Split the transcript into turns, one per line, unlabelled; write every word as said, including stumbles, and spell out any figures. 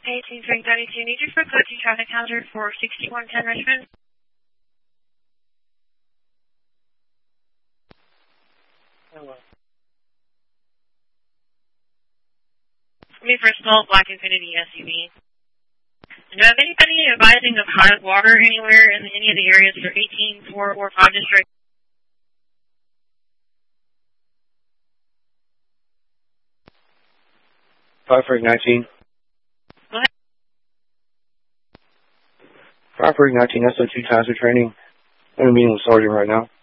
eighteen three thirty-two, need you for coaching traffic hazard for sixty-one ten Richmond.
Hello.
Me for small black Infinity S U V. Do you have anybody advising of hot water anywhere in any of the areas for eighteen four or five district?
five for nineteen.
Go ahead.
five for nineteen, S O two task training. I'm in a meeting with Sergeant right now.